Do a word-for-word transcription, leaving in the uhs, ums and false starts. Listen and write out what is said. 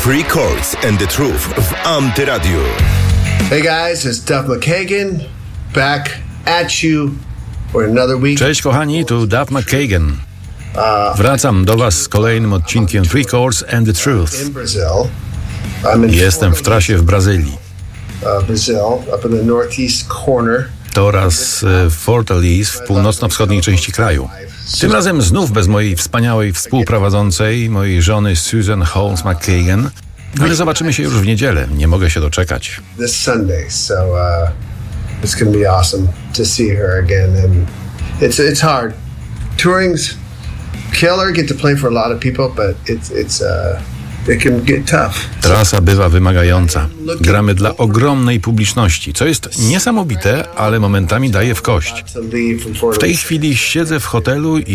Three Chords and the Truth w Antyradiu. Hey guys, it's Duff McKagan back at you for another week. Cześć kochani, tu Duff McKagan. Wracam do Was z kolejnym odcinkiem Three Chords and the Truth. In Brazil. I'm in Jestem w trasie w Brazylii. uh, Brazil, up in the northeast corner. To oraz w Fortaleza w północno-wschodniej części kraju. Tym razem znów bez mojej wspaniałej współprowadzącej, mojej żony Susan Holmes McKagan, ale zobaczymy się już w niedzielę. Nie mogę się doczekać. This Sunday, so uh, it's gonna be awesome to see her again. And it's it's hard. Touring's killer. Get to play for a lot of people, but it's it's uh, it can get tough. Trasa bywa wymagająca. Gramy dla ogromnej publiczności, co jest niesamowite, ale momentami daje w kość. To leave from W Fortaleza. tej chwili siedzę w hotelu i